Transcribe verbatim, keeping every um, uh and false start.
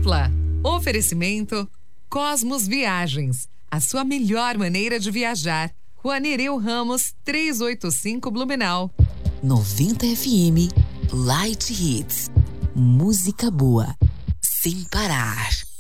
dupla. Oferecimento Cosmos Viagens, a sua melhor maneira de viajar. Rua Nereu Ramos, trezentos e oitenta e cinco, Blumenau. noventa F M Light Hits. Música boa, sem parar.